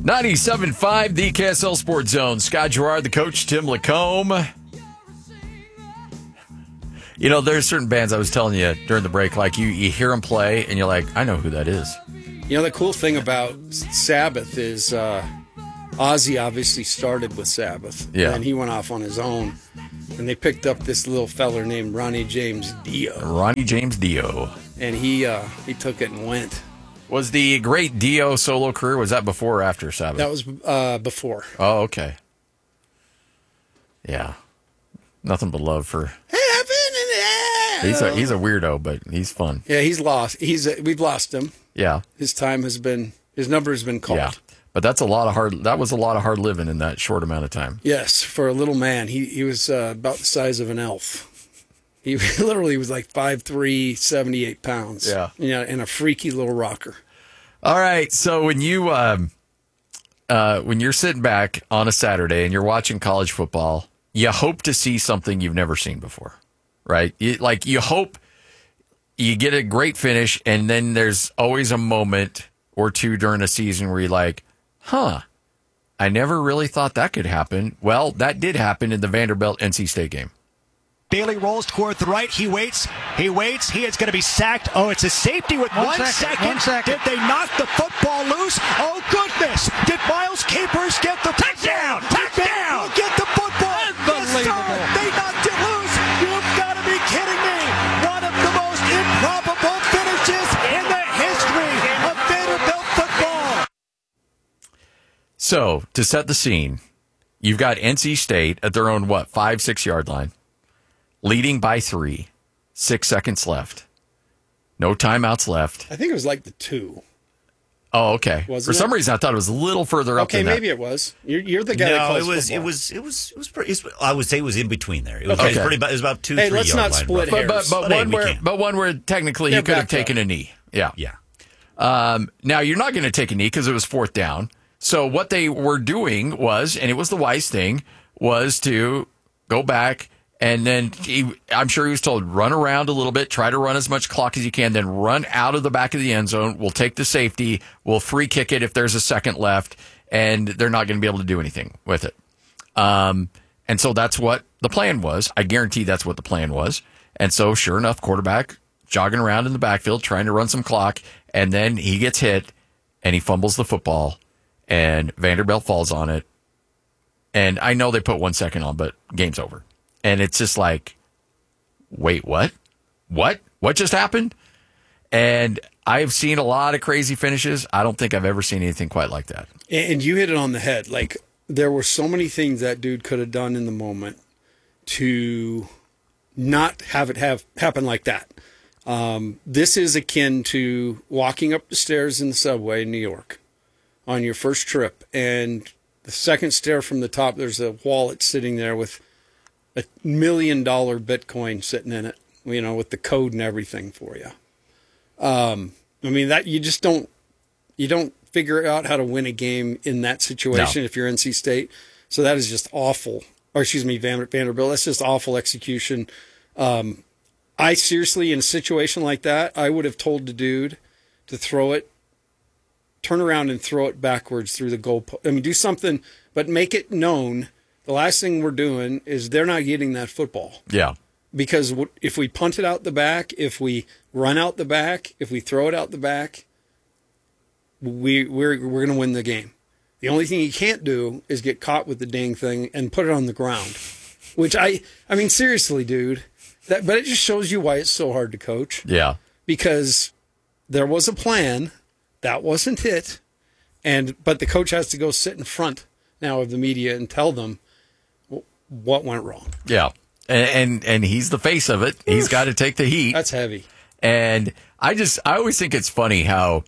97.5, the KSL Sports Zone. Scott Gerard, the coach, Tim Lacombe. You know, there's certain bands I was telling you during the break, like you hear them play and you're like, I know who that is. You know, the cool thing about Sabbath is Ozzy obviously started with Sabbath. Yeah. And he went off on his own. And they picked up this little feller named Ronnie James Dio. Ronnie James Dio. And he took it and went. Was the great Dio solo career, was that before or after Sabbath? That was before. Oh, okay. Yeah. Nothing but love for... He's a weirdo, but he's fun. Yeah, he's lost. We've lost him. Yeah. His number has been called. Yeah. But that was a lot of hard living in that short amount of time. Yes, for a little man. He was about the size of an elf. He literally was like 5'3", 78 pounds. Yeah. You know, and a freaky little rocker. All right. So when you're sitting back on a Saturday and you're watching college football, you hope to see something you've never seen before, right? You hope you get a great finish, and then there's always a moment or two during a season where you're like, I never really thought that could happen. Well, that did happen in the Vanderbilt-NC State game. Bailey rolls toward the right. He waits. He is going to be sacked. Oh, it's a safety with one second. Did they knock the football loose? Oh, goodness. Did Miles Capers get the touchdown? Touchdown! Get the football. Unbelievable. Yes, they knocked it loose. You've got to be kidding me. One of the most improbable finishes in the history of Vanderbilt football. So, to set the scene, you've got NC State at their own, 5-6 yard line, leading by 3, 6 seconds left. No timeouts left. I think it was like the 2. Oh, okay. Wasn't For some it? reason, I thought it was a little further up Okay, than that. maybe it was. You're the guy that No, calls it was pretty. I would say it was in between there. It was, Okay. it was about 2-3 Hey, let's yard not line, split roughly. hairs. But hey, one we where, can't. but one where technically Yeah, he could have back up. taken a knee. Yeah. Yeah. Now, you're not going to take a knee because it was 4th down. So what they were doing was, and it was the wise thing, was to go back and then I'm sure he was told, run around a little bit, try to run as much clock as you can, then run out of the back of the end zone. We'll take the safety. We'll free kick it if there's a second left, and they're not going to be able to do anything with it. And so that's what the plan was. I guarantee that's what the plan was. And so sure enough, quarterback jogging around in the backfield, trying to run some clock, and then he gets hit and he fumbles the football and Vanderbilt falls on it. And I know they put 1 second on, but game's over. And it's just like, wait, what? What just happened? And I've seen a lot of crazy finishes. I don't think I've ever seen anything quite like that. And you hit it on the head. Like, there were so many things that dude could have done in the moment to not have it happen like that. This is akin to walking up the stairs in the subway in New York on your first trip, and the second stair from the top, there's a wallet sitting there with $1 million Bitcoin sitting in it, you know, with the code and everything for you. I mean, that you don't figure out how to win a game in that situation if you're NC State. So that is just awful. Or excuse me, Vanderbilt. That's just awful execution. I seriously, in a situation like that, I would have told the dude to throw it, turn around and throw it backwards through the goal. I mean, do something, but make it known. The last thing we're doing is they're not getting that football. Yeah. Because if we punt it out the back, if we run out the back, if we throw it out the back, we're going to win the game. The only thing you can't do is get caught with the dang thing and put it on the ground. Which I mean, seriously, dude. But it just shows you why it's so hard to coach. Yeah. Because there was a plan. That wasn't it. But the coach has to go sit in front now of the media and tell them what went wrong. Yeah. And he's the face of it. He's got to take the heat. That's heavy. And I always think it's funny how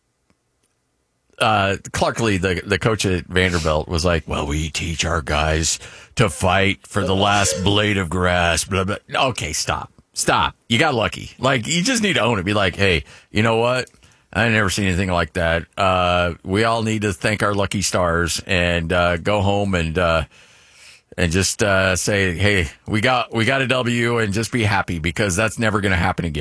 Clark Lee, the coach at Vanderbilt, was like, well, we teach our guys to fight for the last blade of grass, blah, blah. Okay, stop. You got lucky. Like, you just need to own it. Be like, hey, you know what? I never seen anything like that. We all need to thank our lucky stars and go home and just say, hey, we got a W, and just be happy, because that's never going to happen again.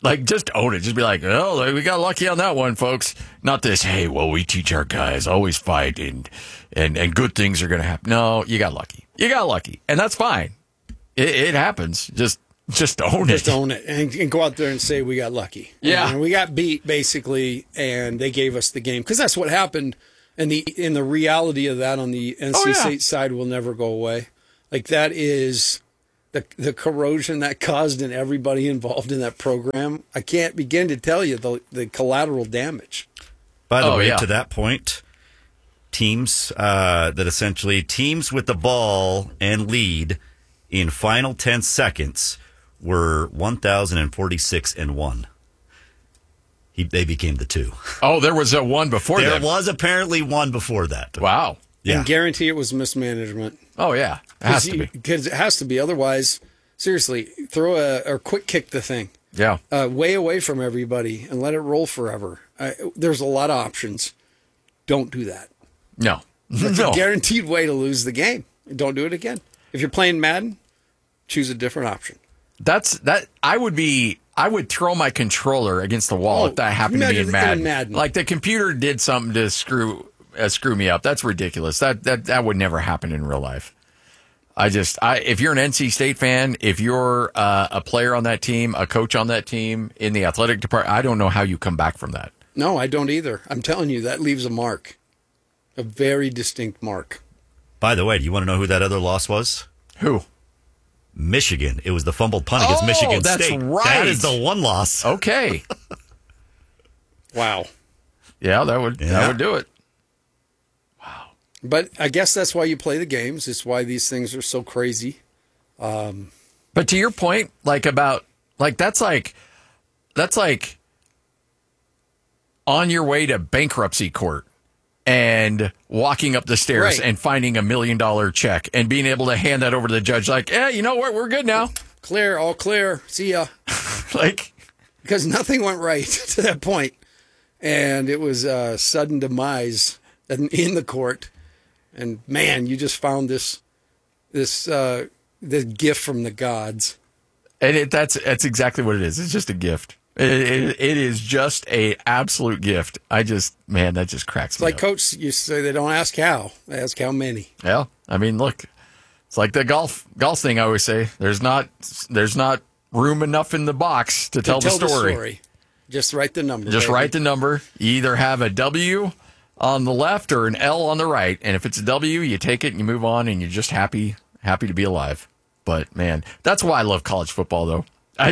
Like, just own it. Just be like, oh, we got lucky on that one, folks. Not this, hey, well, we teach our guys always fight and good things are going to happen. No, you got lucky. You got lucky. And that's fine. It happens. Just own it. Just own it and go out there and say we got lucky. Yeah. And we got beat, basically, and they gave us the game. Because that's what happened. And the reality of that on the NC State side will never go away. Like, that is the corrosion that caused in everybody involved in that program. I can't begin to tell you the collateral damage. By the way, to that point, teams with the ball and lead in final 10 seconds were 1,046-1. They became the 2. Oh, there was a 1 before that. There was apparently 1 before that. Wow. Yeah. And guarantee it was mismanagement. Oh, yeah. It has to be. Because it has to be. Otherwise, seriously, throw or quick kick the thing. Yeah. Way away from everybody and let it roll forever. There's a lot of options. Don't do that. No. That's a guaranteed way to lose the game. Don't do it again. If you're playing Madden, choose a different option. I would throw my controller against the wall if that happened to me in Madden. Like, the computer did something to screw me up. That's ridiculous. That would never happen in real life. If you're an NC State fan, if you're a player on that team, a coach on that team, in the athletic department, I don't know how you come back from that. No, I don't either. I'm telling you, that leaves a mark. A very distinct mark. By the way, do you want to know who that other loss was? Who? Michigan. It was the fumbled punt against Michigan State. That's right. That is the one loss. Okay. Wow. Yeah, that would do it. Wow. But I guess that's why you play the games. It's why these things are so crazy. But to your point, that's like on your way to bankruptcy court and walking up the stairs and finding $1 million check and being able to hand that over to the judge, like, you know what, we're good now. Clear, all clear. See ya. Because nothing went right to that point. And it was a sudden demise in the court. And man, you just found this gift from the gods. And that's exactly what it is. It's just a gift. It is just a absolute gift. That just cracks me up. Like Coach used to say, they don't ask how, they ask how many. Yeah, I mean, look, it's like the golf thing. I always say, there's not room enough in the box to tell the story. Just write the number. Just write the number. You either have a W on the left or an L on the right, and if it's a W, you take it and you move on, and you're just happy to be alive. But man, that's why I love college football, though.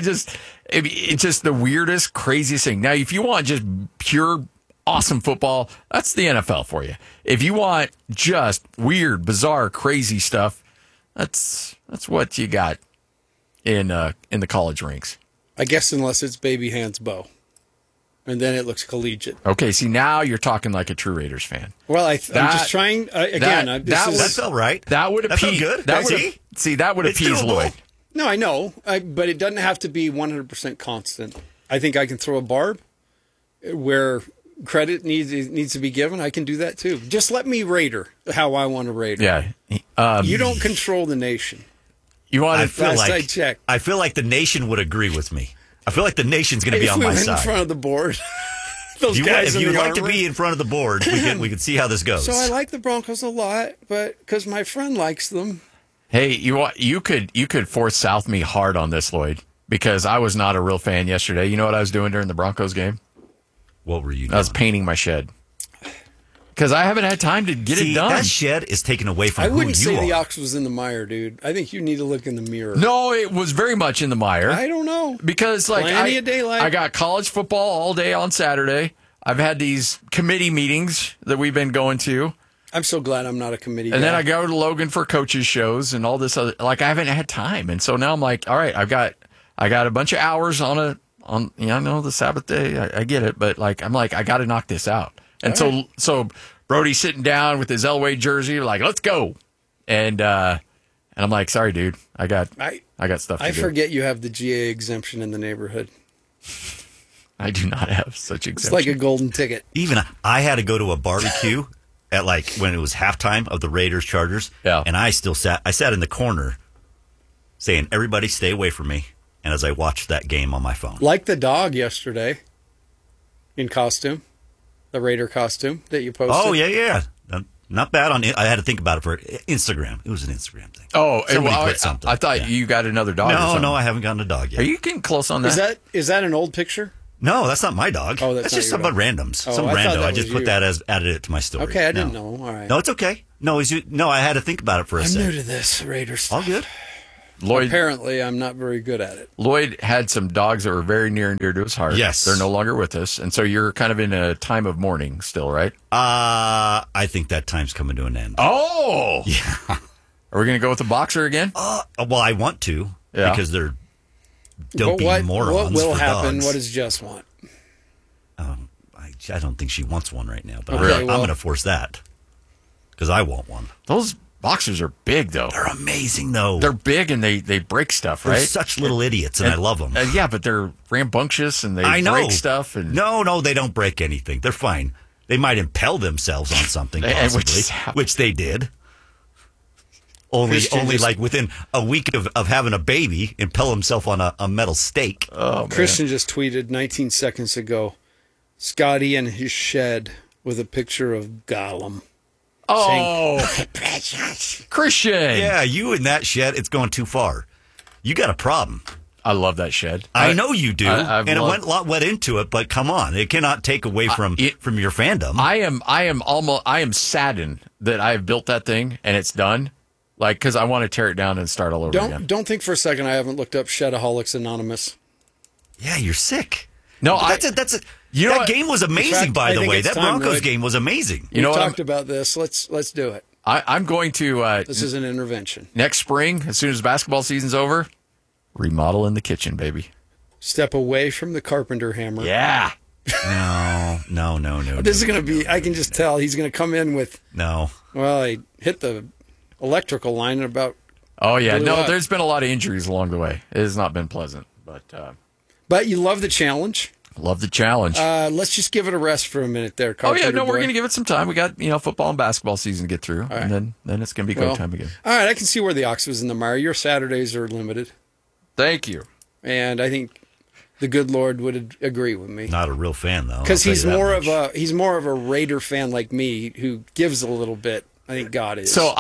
It's just the weirdest, craziest thing. Now, if you want just pure awesome football, that's the NFL for you. If you want just weird, bizarre, crazy stuff, that's what you got in the college ranks. I guess unless it's baby hands bow, and then it looks collegiate. Okay, see, now you're talking like a true Raiders fan. Well, I'm just trying again. That felt right. That would appease. Good. That would appease Lloyd. No, I know, but it doesn't have to be 100% constant. I think I can throw a barb where credit needs to be given. I can do that too. Just let me Raider how I want to Raider. Yeah. You don't control the nation. You want to? I feel like the nation would agree with me. I feel like the nation's going to be on my side. In front of the board. If you'd like to be in front of the board, we can see how this goes. So I like the Broncos a lot, but because my friend likes them. Hey, you could force South me hard on this, Lloyd, because I was not a real fan yesterday. You know what I was doing during the Broncos game? What were you doing? I was painting my shed. Because I haven't had time to get it done. That shed is taken away from who you are. I wouldn't say the ox was in the mire, dude. I think you need to look in the mirror. No, it was very much in the mire. I don't know. Because Plenty of daylight. I got college football all day on Saturday. I've had these committee meetings that we've been going to. I'm so glad I'm not a committee guy. And then I go to Logan for coaches shows and all this other, I haven't had time. And so now I'm like, all right, I got a bunch of hours on I know the Sabbath day. I get it, but I got to knock this out. And so Brody's sitting down with his Elway jersey, like, let's go. And I'm like, sorry, dude, I got stuff to do. I forget you have the GA exemption in the neighborhood. I do not have such exemption. It's like a golden ticket. Even I had to go to a barbecue at when it was halftime of the Raiders Chargers. Yeah. And I sat in the corner saying, everybody stay away from me. and as I watched that game on my phone. Like the dog yesterday in costume, the Raider costume that you posted. Oh, yeah. Not bad. I had to think about it for Instagram. It was an Instagram thing. Oh, Somebody put something. I thought you got another dog. or something. No, I haven't gotten a dog yet. Are you getting close on that? Is that an old picture? No, that's not my dog. Oh, that's not just your some dog. randoms. Oh, some I thought rando. that I just was put you. that as added it to my story. Okay, I didn't know. All right. No, it's okay. No, I had to think about it for a I'm second. new to this Raider stuff. All good. Apparently, I'm not very good at it. Lloyd had some dogs that were very near and dear to his heart. Yes. They're no longer with us. And so you're kind of in a time of mourning still, right? I think that time's coming to an end. Oh! Yeah. Are we going to go with the boxer again? Well, I want to because they're dopey But morons. what will for happen? dogs. What does Jess want? I don't think she wants one right now, but Okay, I'm well- going to force that because I want one. Those boxers are big, though. They're amazing, though. They're big and they break stuff, They're right? such little idiots, and I love them. Yeah, but they're rambunctious and they I know. break stuff. And No, they don't break anything. They're fine. They might impel themselves on something, And possibly, which they did. Only like within a week of having a baby, impel himself on a metal stake. Oh, Christian just tweeted 19 seconds ago, Scotty in his shed with a picture of Gollum. Oh, Christian. Yeah, you in that shed, it's going too far. You got a problem. I love that shed. I know you do, I've and loved- it went wet into it. But come on, it cannot take away from your fandom. I am saddened that I have built that thing and it's done. Like, because I want to tear it down and start all over again. Don't think for a second I haven't looked up Shedaholics Anonymous. Yeah, you're sick. No, that's it. You know that what? game was amazing, In fact, by I the think way. it's That time, Broncos Lloyd. game was amazing. You know We've what? talked about this. Let's do it. I'm going to This is an intervention. next spring, as soon as basketball season's over, remodel in the kitchen, baby. Step away from the carpenter hammer. Yeah. No. This is going to be, I can just tell he's going to come in with, No. well, I hit the electrical line at about, Oh yeah. Blew No, up. there's been a lot of injuries along the way. It has not been pleasant, but but you love the challenge. love the challenge. Let's just give it a rest for a minute there, Oh carpenter yeah, no, we're boy. going to give it some time. We got football and basketball season to get through, and then it's going to be go Well, time again. All right, I can see where the ox was in the mire. Your Saturdays are limited, Thank you. and I think the good Lord would agree with me Not a real fan, though. because I'll tell you that much. he's more of a Raider fan like me who gives a little bit. I think God is. So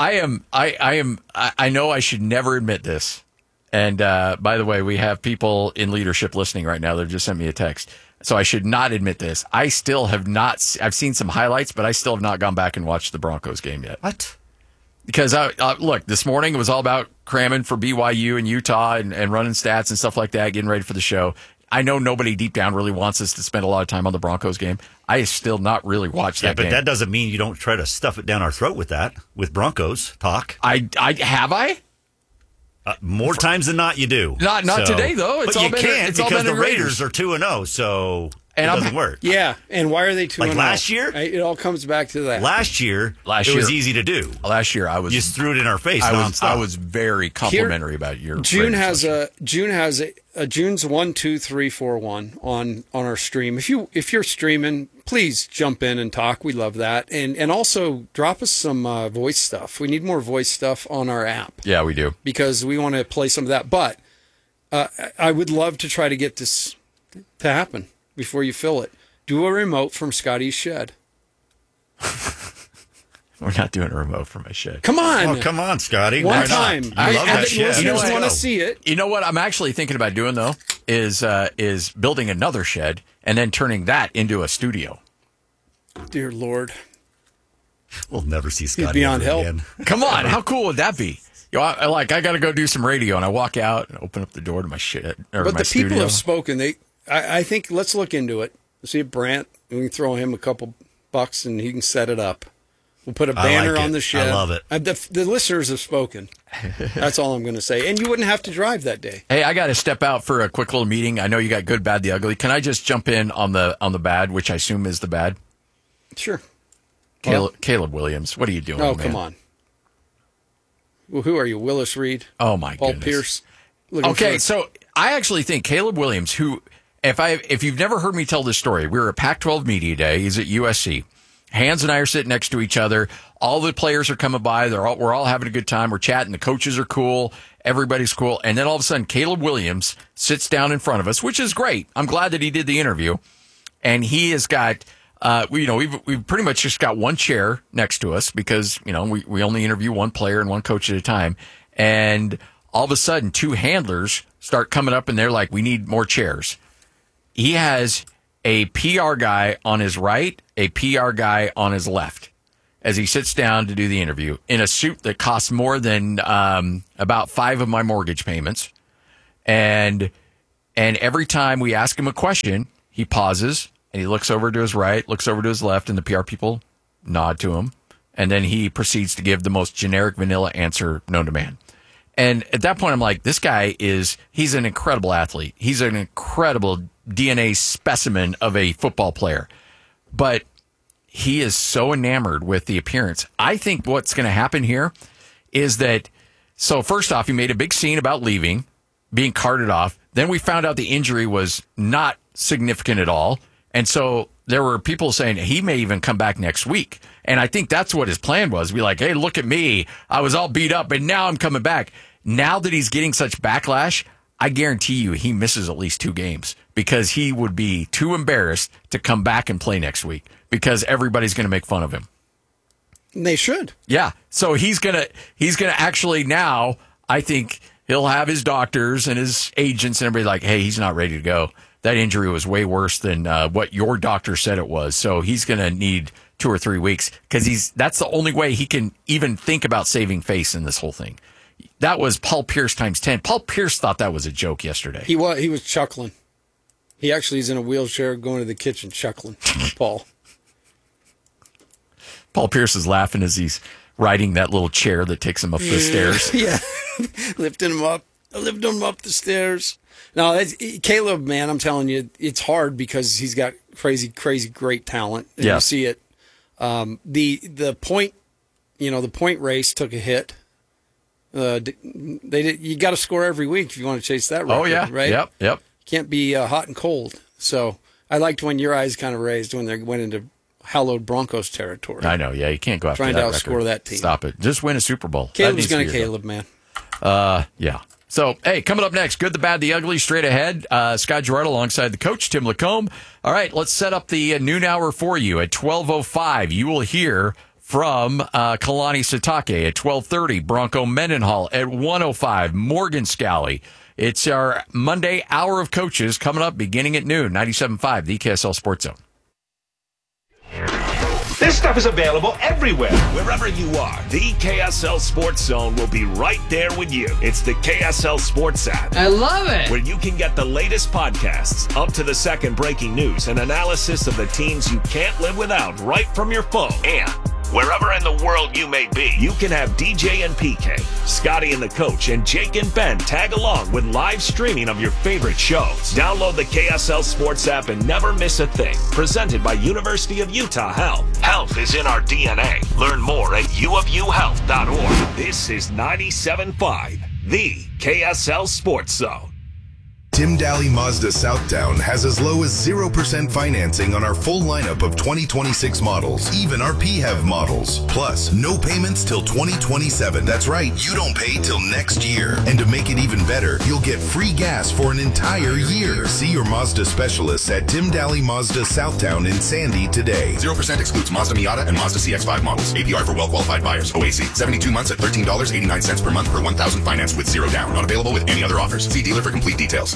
I know I should never admit this. And by the way, we have people in leadership listening right now that just sent me a text. So I should not admit this. I still have not. I've seen some highlights, but I still have not gone back and watched the Broncos game yet. What? Because look, this morning it was all about cramming for BYU and Utah and running stats and stuff like that, getting ready for the show. I know nobody deep down really wants us to spend a lot of time on the Broncos game. I have still not really watched that But game. that doesn't mean you don't try to stuff it down our throat with Broncos talk. I have I. More times than not, you do. Not today, though. It's but all you been- can't it's all because been the the Raiders are 2-0, so And it I'm- doesn't work. yeah, and why are they 2-0? Like last year? It all comes back to that. Last year, Last it was year- easy to do. Last year I was You just threw it in our face I nonstop. was very complimentary about your June Raiders has June's 1, 2, 3, 4, 1 on our stream. If you're streaming, please jump in and talk. We love that, and also drop us some voice stuff. We need more voice stuff on our app Yeah, we do. because we want to play some of that. But I would love to try to get this to happen before you fill it. Do a remote from Scotty's shed. We're not doing a remote from my shed. Come on, Oh, come on, Scotty. one Why not? time. You love that the shit. listeners Let's want to go. see it. You know what I'm actually thinking about doing though is building another shed and then turning that into a studio. Dear Lord. We'll never see Scotty beyond ever help. again. Come on, how cool would that be? You know, I got to go do some radio, and I walk out and open up the door to my shed or But my the studio. people have spoken. I think let's look into it. See if Brant, we can throw him a couple bucks and he can set it up. We'll put a I like banner it. on the shed. I love it. The listeners have spoken. That's all I'm going to say. And you wouldn't have to drive that day. Hey, I got to step out for a quick little meeting. I know you got good, bad, the ugly. Can I just jump in on the bad, which I assume is the bad? Sure. Caleb Williams, what are you doing? Oh, man? come on. Well, who are you? Willis Reed? Oh my Paul goodness. Pierce? Looking Okay, for- so I actually think Caleb Williams, who, if you've never heard me tell this story, we were at Pac-12 Media Day. He's at USC. Hans and I are sitting next to each other. All the players are coming by. We're all having a good time. We're chatting. The coaches are cool. Everybody's cool. And then all of a sudden, Caleb Williams sits down in front of us, which is great. I'm glad that he did the interview. And he has got, we've pretty much just got one chair next to us because, we only interview one player and one coach at a time. And all of a sudden, two handlers start coming up and they're like, we need more chairs. He has a PR guy on his right, a PR guy on his left as he sits down to do the interview in a suit that costs more than about 5 of my mortgage payments. And every time we ask him a question, he pauses and he looks over to his right, looks over to his left, and the PR people nod to him. And then he proceeds to give the most generic vanilla answer known to man. And at that point, I'm like, this guy he's an incredible athlete. He's an incredible DNA specimen of a football player. But he is so enamored with the appearance. I think what's going to happen here is that, so first off, he made a big scene about leaving, being carted off. Then we found out the injury was not significant at all. And so there were people saying he may even come back next week. And I think that's what his plan was. Be like, hey, look at me. I was all beat up, and now I'm coming back. Now that he's getting such backlash, I guarantee you he misses at least 2 games because he would be too embarrassed to come back and play next week because everybody's going to make fun of him. They should. Yeah. So he's gonna actually now, I think he'll have his doctors and his agents and everybody like, hey, he's not ready to go. That injury was way worse than what your doctor said it was. So he's going to need 2 or 3 weeks because that's the only way he can even think about saving face in this whole thing. That was Paul Pierce times 10. Paul Pierce thought that was a joke yesterday. He was chuckling. He actually is in a wheelchair going to the kitchen chuckling. Paul Pierce is laughing as he's riding that little chair that takes him up the stairs. Yeah, lifting him up the stairs. No, Caleb, man, I'm telling you, it's hard because he's got crazy, great talent. And you see it. The point race took a hit. You got to score every week if you want to chase that record. Oh yeah, right? Yep. Can't be hot and cold. So I liked when your eyes kind of raised when they went into hallowed Broncos territory. I know. Yeah, you can't go after trying that to outscore record that team. Stop it. Just win a Super Bowl. Caleb's going to Caleb, man. Yeah. So, hey, coming up next, good, the bad, the ugly, straight ahead. Scott Girard alongside the coach, Tim Lacombe. All right, let's set up the noon hour for you. At 12:05, you will hear from Kalani Sitake. At 12:30, Bronco Mendenhall. At 1:05, Morgan Scally. It's our Monday Hour of Coaches coming up beginning at noon, 97.5, the KSL Sports Zone. This stuff is available everywhere. Wherever you are, the KSL Sports Zone will be right there with you. It's the KSL Sports app. I love it. Where you can get the latest podcasts, up to the second breaking news, and analysis of the teams you can't live without right from your phone. And wherever in the world you may be, you can have DJ and PK, Scotty and the coach, and Jake and Ben tag along with live streaming of your favorite shows. Download the KSL Sports app and never miss a thing. Presented by University of Utah Health. Health is in our DNA. Learn more at uofuhealth.org. This is 97.5, the KSL Sports Zone. Tim Daly Mazda Southtown has as low as 0% financing on our full lineup of 2026 models, even our PHEV models. Plus, no payments till 2027. That's right, you don't pay till next year. And to make it even better, you'll get free gas for an entire year. See your Mazda specialists at Tim Daly Mazda Southtown in Sandy today. 0% excludes Mazda Miata and Mazda CX-5 models. APR for well-qualified buyers. OAC, 72 months at $13.89 per month per 1,000 financed with 0 down. Not available with any other offers. See dealer for complete details.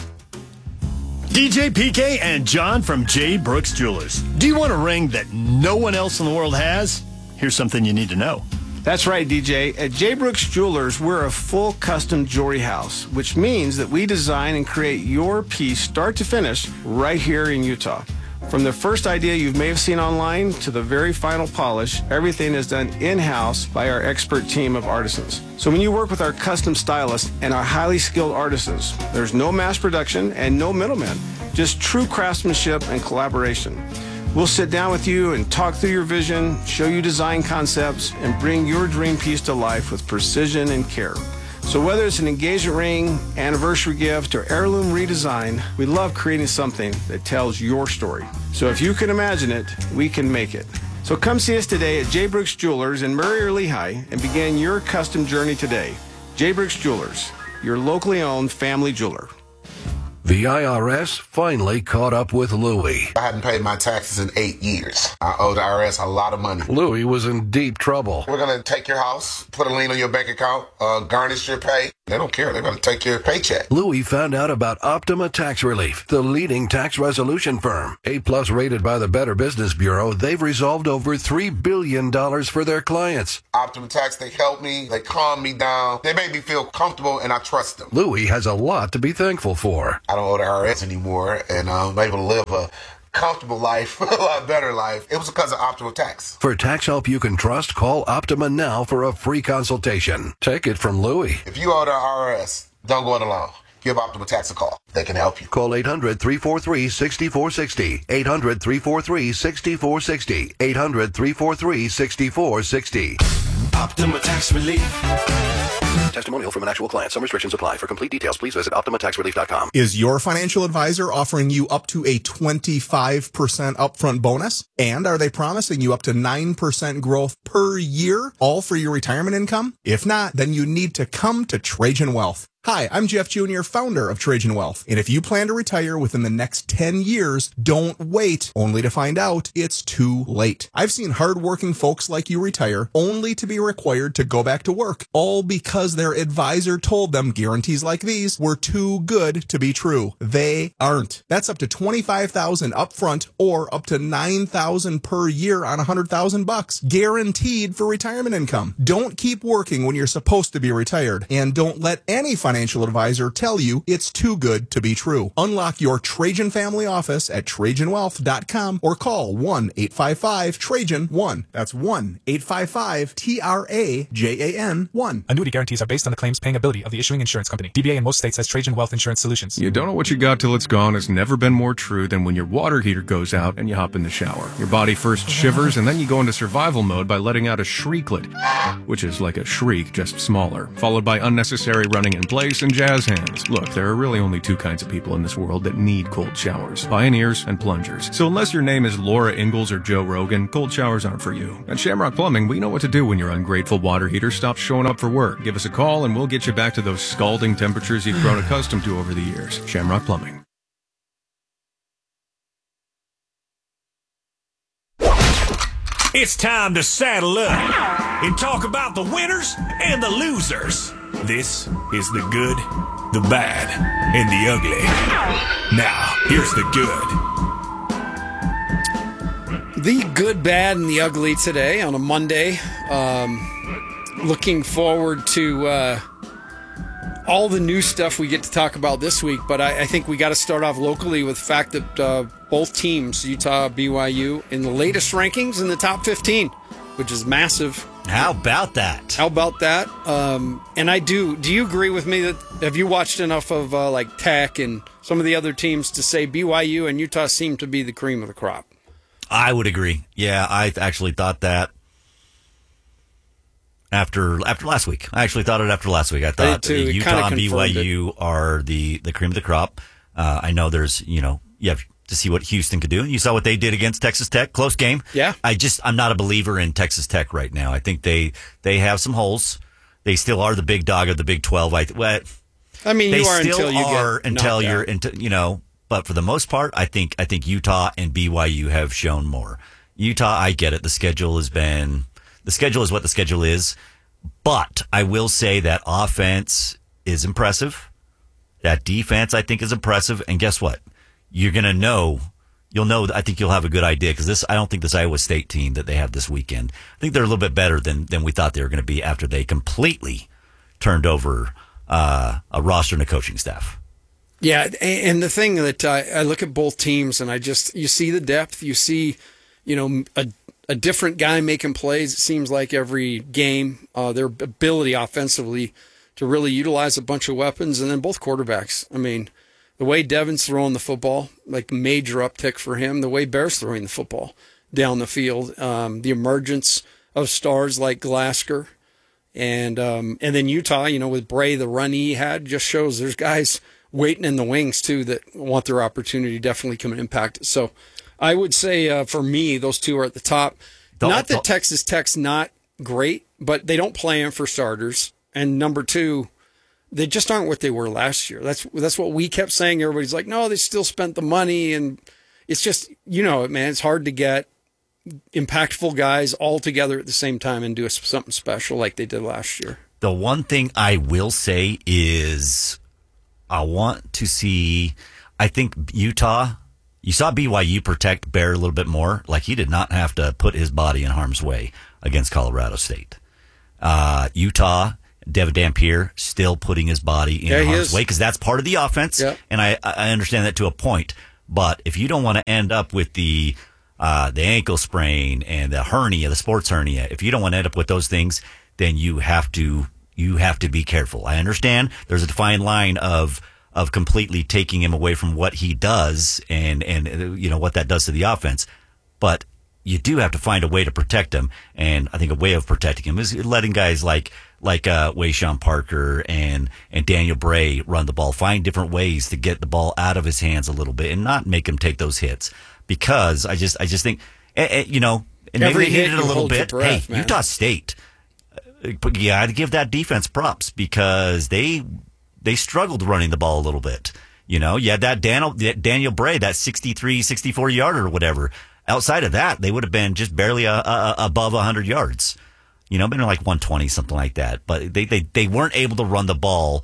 DJ, PK, and John from J. Brooks Jewelers. Do you want a ring that no one else in the world has? Here's something you need to know. That's right, DJ. At J. Brooks Jewelers, we're a full custom jewelry house, which means that we design and create your piece start to finish right here in Utah. From the first idea you may have seen online to the very final polish, everything is done in-house by our expert team of artisans. So when you work with our custom stylists and our highly skilled artisans, there's no mass production and no middlemen, just true craftsmanship and collaboration. We'll sit down with you and talk through your vision, show you design concepts, and bring your dream piece to life with precision and care. So whether it's an engagement ring, anniversary gift, or heirloom redesign, we love creating something that tells your story. So if you can imagine it, we can make it. So come see us today at J. Brooks Jewelers in Murray or Lehigh and begin your custom journey today. J. Brooks Jewelers, your locally owned family jeweler. The IRS finally caught up with Louie. I hadn't paid my taxes in 8 years. I owe the IRS a lot of money. Louie was in deep trouble. We're going to take your house, put a lien on your bank account, garnish your pay. They don't care. They're going to take your paycheck. Louie found out about Optima Tax Relief, the leading tax resolution firm. A-plus rated by the Better Business Bureau, they've resolved over $3 billion for their clients. Optima Tax, they help me. They calm me down. They make me feel comfortable, and I trust them. Louie has a lot to be thankful for. I don't owe the IRS anymore, and I'm able to live a comfortable life, a lot better life. It was because of Optima Tax. For tax help you can trust, call Optima now for a free consultation. Take it from Louie. If you owe the IRS, don't go it alone. Give Optima Tax a call. They can help you. Call 800-343-6460. 800-343-6460. 800-343-6460. Optima Tax Relief. Testimonial from an actual client. Some restrictions apply. For complete details, please visit OptimaTaxRelief.com. Is your financial advisor offering you up to a 25% upfront bonus? And are they promising you up to 9% growth per year, all for your retirement income? If not, then you need to come to Trajan Wealth. Hi, I'm Jeff Jr., founder of Trajan Wealth. And if you plan to retire within the next 10 years, don't wait only to find out it's too late. I've seen hardworking folks like you retire only to be required to go back to work, all because their advisor told them guarantees like these were too good to be true. They aren't. That's up to $25,000 upfront or up to $9,000 per year on $100,000, guaranteed for retirement income. Don't keep working when you're supposed to be retired, and don't let any financial advisor tell you it's too good to be true. Unlock your Trajan family office at TrajanWealth.com or call 1-855-TRAJAN-1. That's 1-855-TRAJAN-1. Annuity guarantees are based on the claims paying ability of the issuing insurance company. DBA in most states has Trajan Wealth Insurance Solutions. You don't know what you got till it's gone has never been more true than when your water heater goes out and you hop in the shower. Your body first shivers and then you go into survival mode by letting out a shrieklet, which is like a shriek, just smaller, followed by unnecessary running in place and jazz hands. Look, there are really only two kinds of people in this world that need cold showers: pioneers and plungers. So unless your name is Laura Ingalls or Joe Rogan, cold showers aren't for you. At Shamrock Plumbing, we know what to do when your ungrateful water heater stops showing up for work. Give us a call and we'll get you back to those scalding temperatures you've grown accustomed to over the years. Shamrock Plumbing. It's time to saddle up and talk about the winners and the losers. This is the good, the bad, and the ugly. Now, here's the good. The good, bad, and the ugly today on a Monday. Looking forward to all the new stuff we get to talk about this week, but I think we got to start off locally with the fact that both teams, Utah, BYU, in the latest rankings in the top 15, which is massive. How about that? How about that? And I do you agree with me that, have you watched enough of like Tech and some of the other teams to say BYU and Utah seem to be the cream of the crop? I would agree. Yeah, I actually thought that after last week. I actually thought it after last week. I thought Utah and BYU are the cream of the crop. I know there's, you have to see what Houston could do. You saw what they did against Texas Tech. Close game. Yeah. I'm not a believer in Texas Tech right now. I think they have some holes. They still are the big dog of the Big 12. I mean, they you are still until you are get until knocked you're out. But for the most part, I think Utah and BYU have shown more. Utah, I get it. The schedule is what the schedule is. But I will say that offense is impressive. That defense, I think, is impressive. And guess what? You'll know, I think you'll have a good idea, because I don't think this Iowa State team that they have this weekend, I think they're a little bit better than we thought they were going to be after they completely turned over a roster and a coaching staff. Yeah, and the thing that I look at both teams and you see the depth, you see, a different guy making plays, it seems like every game, their ability offensively to really utilize a bunch of weapons, and then both quarterbacks. I mean, the way Devin's throwing the football, like major uptick for him, the way Bear's throwing the football down the field, the emergence of stars like Glasgow, and then Utah, with Bray, the run he had just shows there's guys waiting in the wings too that want their opportunity, definitely come and impact it. So I would say for me, those two are at the top. Not that Texas Tech's not great, but they don't play him for starters. And number two, they just aren't what they were last year. That's what we kept saying. Everybody's like, no, they still spent the money, and it's just, man, it's hard to get impactful guys all together at the same time and do something special like they did last year. The one thing I will say is I want to see, I think Utah, you saw BYU protect Bear a little bit more. Like, he did not have to put his body in harm's way against Colorado State. Utah, Devin Dampier still putting his body in harm's way because that's part of the offense. Yep. And I understand that to a point. But if you don't want to end up with the ankle sprain and the hernia, the sports hernia, if you don't want to end up with those things, then you have to be careful. I understand there's a defined line of completely taking him away from what he does and what that does to the offense. But you do have to find a way to protect him. And I think a way of protecting him is letting guys like Wayshawn Parker and Daniel Bray run the ball, find different ways to get the ball out of his hands a little bit and not make him take those hits. Because I just think, and maybe they needed it a little bit. Breath, hey, Utah State, I'd give that defense props because they struggled running the ball a little bit. You had that Daniel Bray, that 63, 64 yarder or whatever. Outside of that, they would have been just barely above 100 yards. Maybe like 120, something like that. But they weren't able to run the ball.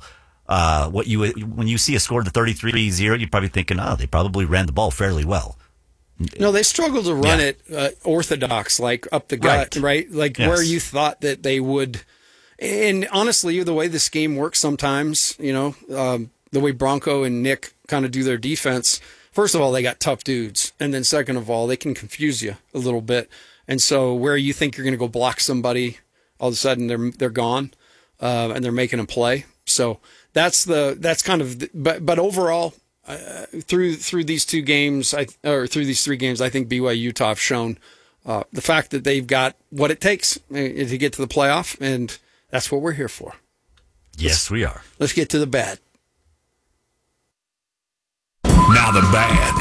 When you see a score to 33-0, you're probably thinking, they probably ran the ball fairly well. No, they struggled to run it orthodox, like up the gut, right? Like where you thought that they would. And honestly, the way this game works sometimes, the way Bronco and Nick kind of do their defense, first of all, they got tough dudes. And then second of all, they can confuse you a little bit. And so where you think you're going to go block somebody, all of a sudden they're gone and they're making a play. So that's kind of, but overall, through these 2 games, through these 3 games, I think BYU Utah have shown the fact that they've got what it takes to get to the playoff, and that's what we're here for. Yes, we are. Let's get to the bad. Now the bad.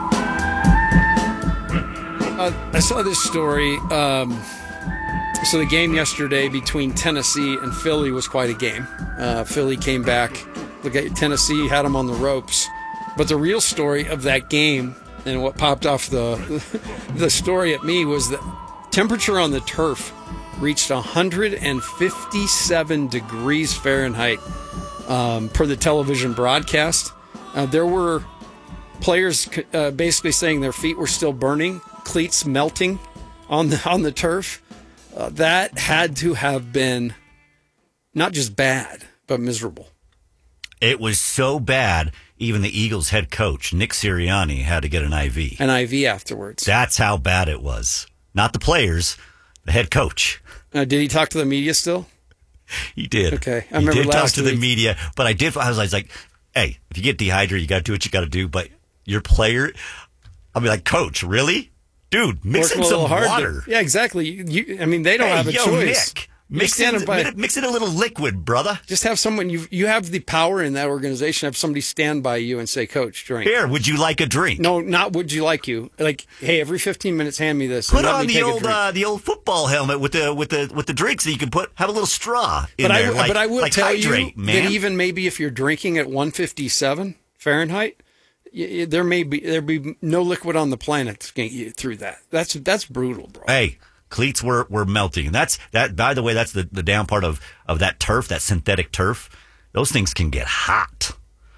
I saw this story. So the game yesterday between Tennessee and Philly was quite a game. Philly came back. Look at Tennessee, had them on the ropes. But the real story of that game and what popped off the story at me was the temperature on the turf reached 157 degrees Fahrenheit per the television broadcast. There were players basically saying their feet were still burning, cleats melting on the turf. That had to have been not just bad, but miserable. It was so bad, even the Eagles head coach, Nick Sirianni, had to get an IV. An IV afterwards. That's how bad it was. Not the players, the head coach. Did he talk to the media still? He did. Okay. I remember he did talk to the media, but I was like, hey, if you get dehydrated, you got to do what you got to do. But your player, I'll be like, Coach, really? Dude, mix in some water. Yeah, exactly. They don't have a choice. Nick, mix in a little liquid, brother. Just have someone, you have the power in that organization, have somebody stand by you and say, Coach, drink. Here, would you like a drink? No, not would you like you. Like, hey, every 15 minutes, hand me this. Put on the old football helmet with the drinks that you can have a little straw in there. But I will tell hydrate, you man. that even maybe if you're drinking at 157 Fahrenheit, there be no liquid on the planet to get you through that. That's brutal, bro. Hey, cleats were melting. That. By the way, that's the down part of that turf, that synthetic turf. Those things can get hot.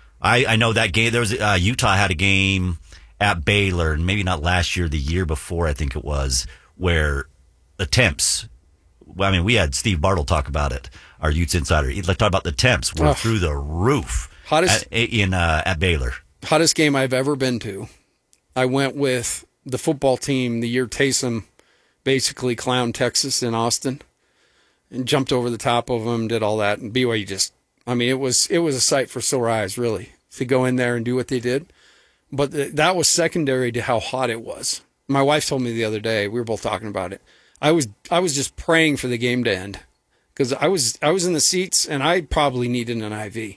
I know that game. There was Utah had a game at Baylor, and maybe not last year, the year before, I think it was, where the temps. Well, I mean, we had Steve Bartle talk about it. Our Utes insider. He talked about the temps were through the roof. Hottest at Baylor. Hottest game I've ever been to. I went with the football team the year Taysom basically clowned Texas in Austin and jumped over the top of them, did all that. And BYU it was a sight for sore eyes, really, to go in there and do what they did. But that was secondary to how hot it was. My wife told me the other day, we were both talking about it. I was just praying for the game to end because I was in the seats and I probably needed an IV.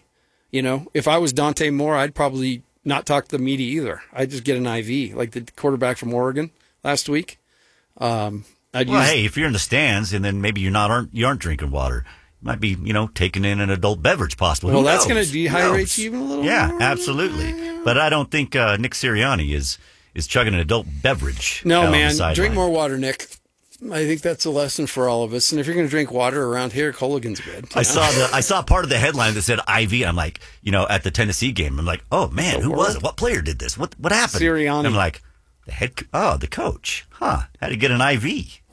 If I was Dante Moore, I'd probably not talk to the media either. I'd just get an IV, like the quarterback from Oregon last week. Hey, if you're in the stands and then maybe you aren't drinking water, Might be, taking in an adult beverage possibly. Well, Who that's knows? going to dehydrate you even a little Yeah, more. absolutely. But I don't think Nick Sirianni is chugging an adult beverage. No, out on the man. sideline. Drink more water, Nick. I think that's a lesson for all of us. And if you're going to drink water around here, Coligan's good. I saw part of the headline that said IV. I'm like, at the Tennessee game, I'm like, oh man, who was it? What player did this? What happened? Sirianni. And I'm like, the coach. Huh? Had to get an IV.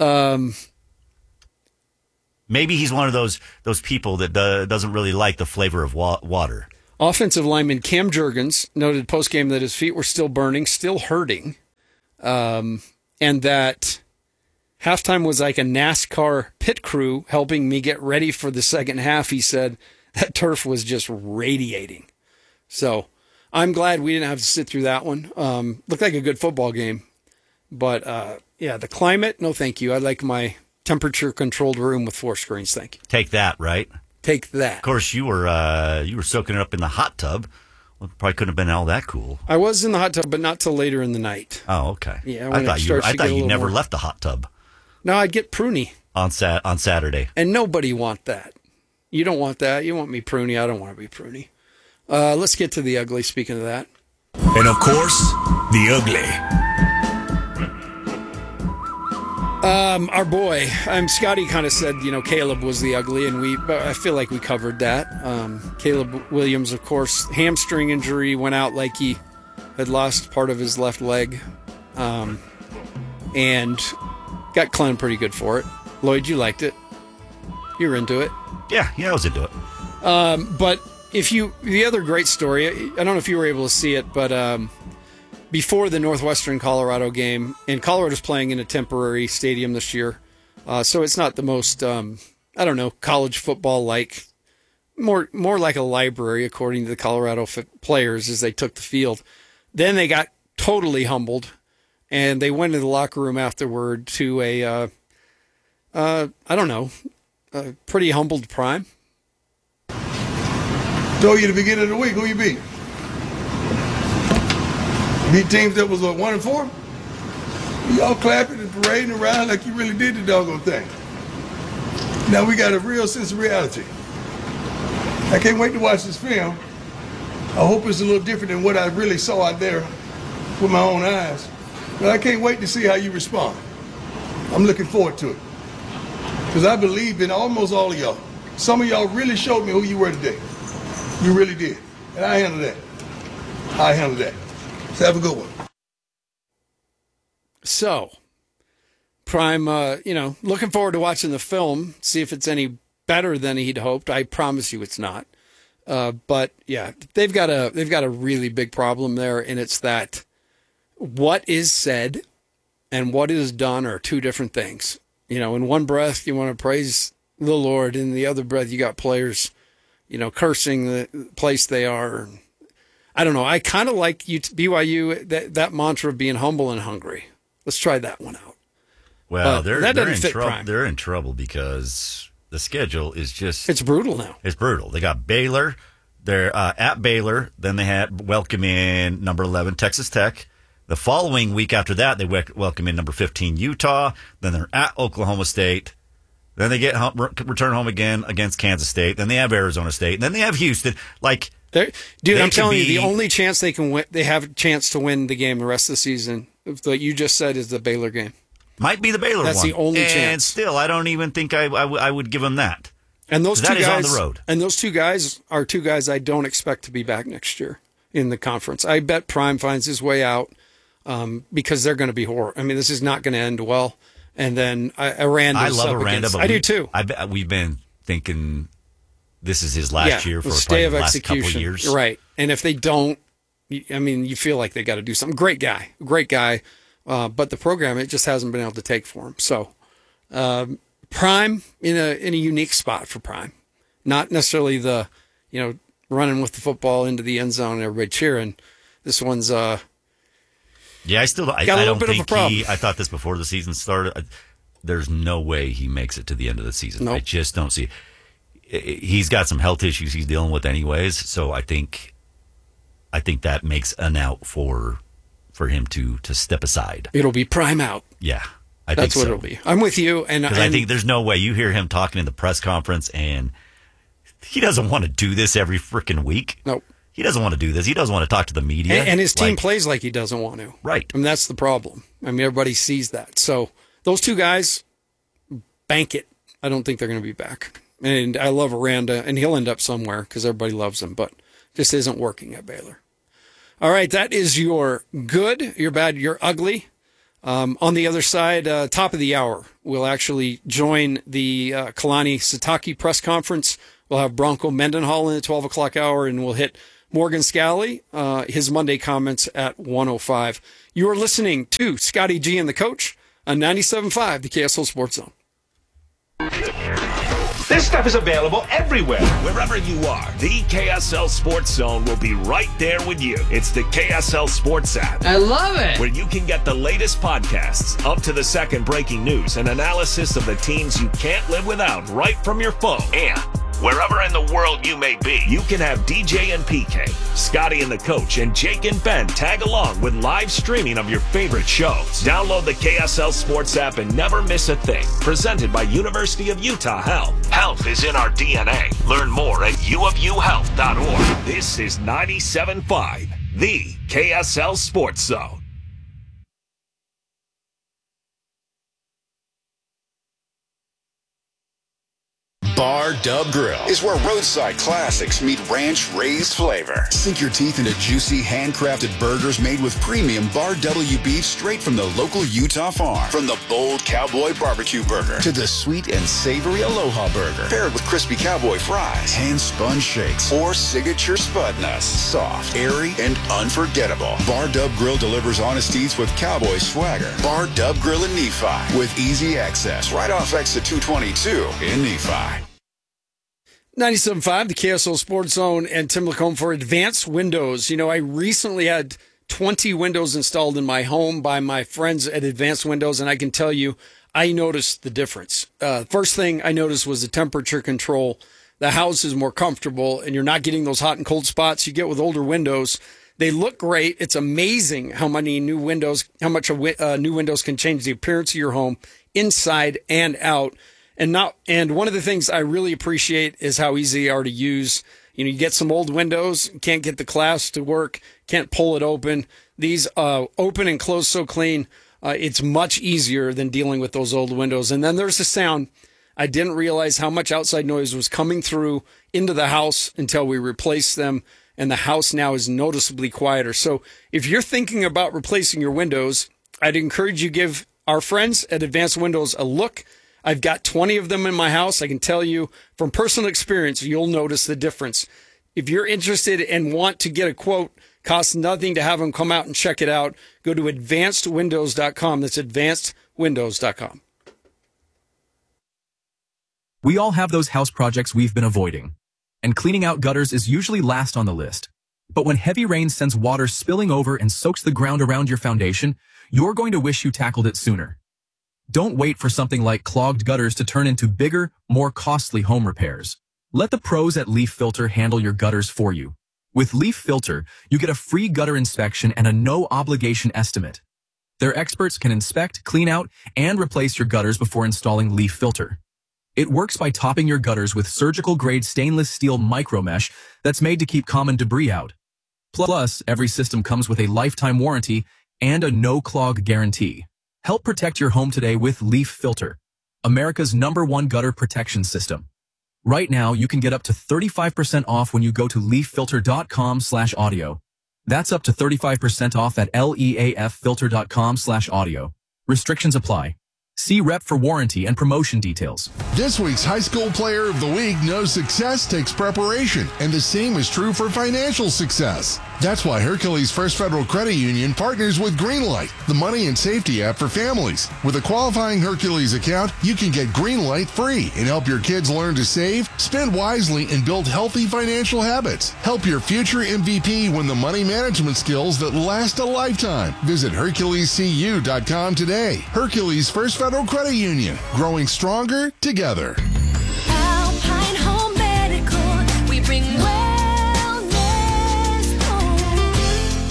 Maybe he's one of those people that doesn't really like the flavor of water. Offensive lineman Cam Jurgens noted postgame that his feet were still burning, still hurting, and that halftime was like a NASCAR pit crew helping me get ready for the second half. He said that turf was just radiating. So I'm glad we didn't have to sit through that one. Looked like a good football game. But, the climate, no thank you. I like my temperature-controlled room with 4 screens, thank you. Take that, right? Take that. Of course, you were soaking it up in the hot tub. Well, probably couldn't have been all that cool. I was in the hot tub, but not till later in the night. Oh, okay. Yeah, I thought you never left the hot tub. No, I'd get pruny. On Saturday. And nobody want that. You don't want that. You want me pruny. I don't want to be pruny. Let's get to the ugly, speaking of that. And of course, the ugly. Our boy, Scotty kind of said, Caleb was the ugly, and I feel like we covered that. Caleb Williams, of course, hamstring injury, went out like he had lost part of his left leg, and got clowned pretty good for it. Lloyd, you liked it. You were into it. Yeah, I was into it. But the other great story, I don't know if you were able to see it, but before the Northwestern Colorado game, and Colorado's playing in a temporary stadium this year, so it's not the most, college football like, more like a library, according to the Colorado players as they took the field. Then they got totally humbled, and they went to the locker room afterward to a pretty humbled Prime. Told you at the beginning of the week, who you beat? Beat teams that was 1-4? Y'all clapping and parading around like you really did the doggone thing. Now we got a real sense of reality. I can't wait to watch this film. I hope it's a little different than what I really saw out there with my own eyes. But I can't wait to see how you respond. I'm looking forward to it. Because I believe in almost all of y'all. Some of y'all really showed me who you were today. You really did. And I handled that. So have a good one. So, Prime, looking forward to watching the film, see if it's any better than he'd hoped. I promise you it's not. But yeah, they've got a really big problem there, and it's that what is said and what is done are two different things. In one breath you want to praise the Lord, in the other breath you got players, cursing the place they are. I don't know. I kind of like BYU, that mantra of being humble and hungry. Let's try that one out. Well, they're in trouble. They're in trouble because the schedule is just—it's brutal now. It's brutal. They got Baylor. They're at Baylor. Then they had welcome in number 11 Texas Tech. The following week after that, they welcome in number 15 Utah. Then they're at Oklahoma State. Then they return home again against Kansas State. Then they have Arizona State. And then they have Houston. I'm telling you, the only chance they can win, they have a chance to win the game the rest of the season, that you just said, is the Baylor game. Might be the Baylor That's one. the only chance. And still, I don't even think I would give them that. And those two guys is on the road. And those two guys are two guys I don't expect to be back next year in the conference. I bet Prime finds his way out because they're going to be horrible. I mean, this is not going to end well. And then Aranda. I love Aranda, but I do too. I bet we've been thinking this is his last year for stay of the last execution. couple of years. Right. And if they don't, you feel like they got to do something. Great guy. But the program, it just hasn't been able to take for him. So, Prime in a unique spot for Prime, not necessarily the, running with the football into the end zone and everybody cheering. This one's, yeah, I don't think I thought this before the season started. There's no way he makes it to the end of the season. Nope. I just don't see it. He's got some health issues he's dealing with anyways. So I think that makes an out for him to step aside. It'll be Prime out. Yeah. That's what it'll be. I'm with you. And I think there's no way you hear him talking in the press conference and he doesn't want to do this every freaking week. Nope. He doesn't want to do this. He doesn't want to talk to the media. And his team plays like he doesn't want to. Right. I mean, that's the problem. I mean, everybody sees that. So those two guys, bank it. I don't think they're going to be back. And I love Aranda, and he'll end up somewhere because everybody loves him, but just isn't working at Baylor. All right, that is your good, your bad, your ugly. On the other side, top of the hour, we'll actually join the Kalani Sitake press conference. We'll have Bronco Mendenhall in the 12 o'clock hour, and we'll hit Morgan Scally, his Monday comments at 1:05. You are listening to Scotty G and the Coach on 97.5, the KSL Sports Zone. This stuff is available everywhere. Wherever you are, the KSL Sports Zone will be right there with you. It's the KSL Sports app. I love it. Where you can get the latest podcasts, up to the second breaking news, and analysis of the teams you can't live without right from your phone. And wherever in the world you may be, you can have DJ and PK, Scotty and the Coach, and Jake and Ben tag along with live streaming of your favorite shows. Download the KSL Sports app and never miss a thing. Presented by University of Utah Health. Health is in our DNA. Learn more at uofuhealth.org. This is 97.5, the KSL Sports Zone. Bar Dub Grill is where roadside classics meet ranch-raised flavor. Sink your teeth into juicy, handcrafted burgers made with premium Bar W beef straight from the local Utah farm. From the bold cowboy barbecue burger to the sweet and savory Aloha burger, paired with crispy cowboy fries, hand-spun shakes, or signature spud nuts. Soft, airy, and unforgettable. Bar Dub Grill delivers honest eats with cowboy swagger. Bar Dub Grill in Nephi with easy access right off exit 222 in Nephi. 97.5, the KSL Sports Zone, and Tim Lacombe for Advanced Windows. You know, I recently had 20 windows installed in my home by my friends at Advanced Windows, and I can tell you, I noticed the difference. First thing I noticed was the temperature control. The house is more comfortable, and you're not getting those hot and cold spots you get with older windows. They look great. It's amazing how much new windows can change the appearance of your home inside and out. And one of the things I really appreciate is how easy they are to use. You know, you get some old windows, can't get the clasp to work, can't pull it open. These open and close so clean. It's much easier than dealing with those old windows. And then there's the sound. I didn't realize how much outside noise was coming through into the house until we replaced them. And the house now is noticeably quieter. So if you're thinking about replacing your windows, I'd encourage you to give our friends at Advanced Windows a look. I've got 20 of them in my house. I can tell you from personal experience, you'll notice the difference. If you're interested and want to get a quote, costs nothing to have them come out and check it out. Go to advancedwindows.com. That's advancedwindows.com. We all have those house projects we've been avoiding, and cleaning out gutters is usually last on the list. But when heavy rain sends water spilling over and soaks the ground around your foundation, you're going to wish you tackled it sooner. Don't wait for something like clogged gutters to turn into bigger, more costly home repairs. Let the pros at Leaf Filter handle your gutters for you. With Leaf Filter, you get a free gutter inspection and a no-obligation estimate. Their experts can inspect, clean out, and replace your gutters before installing Leaf Filter. It works by topping your gutters with surgical-grade stainless steel micromesh that's made to keep common debris out. Plus, every system comes with a lifetime warranty and a no-clog guarantee. Help protect your home today with Leaf Filter, America's #1 gutter protection system. Right now, you can get up to 35% off when you go to leaffilter.com/audio. That's up to 35% off at leaffilter.com/audio. Restrictions apply. See rep for warranty and promotion details. This week's High School Player of the Week knows success takes preparation, and the same is true for financial success. That's why Hercules First Federal Credit Union partners with Greenlight, the money and safety app for families. With a qualifying Hercules account, you can get Greenlight free and help your kids learn to save, spend wisely, and build healthy financial habits. Help your future MVP win the money management skills that last a lifetime. Visit HerculesCU.com today. Hercules First Federal Credit Union, growing stronger together. Alpine Home Medical, we bring wellness home.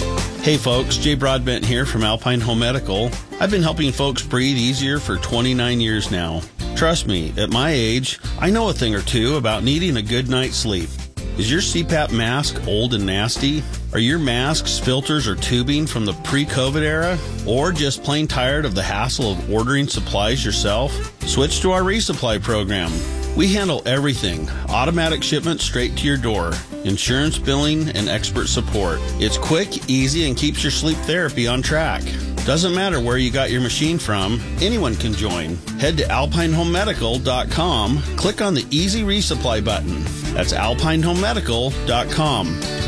Hey folks, Jay Broadbent here from Alpine Home Medical. I've been helping folks breathe easier for 29 years now. Trust me, at my age, I know a thing or two about needing a good night's sleep. Is your CPAP mask old and nasty? Are your masks, filters, or tubing from the pre-COVID era? Or just plain tired of the hassle of ordering supplies yourself? Switch to our resupply program. We handle everything. Automatic shipment straight to your door. Insurance billing and expert support. It's quick, easy, and keeps your sleep therapy on track. Doesn't matter where you got your machine from, anyone can join. Head to alpinehomemedical.com, click on the Easy Resupply button. That's alpinehomemedical.com.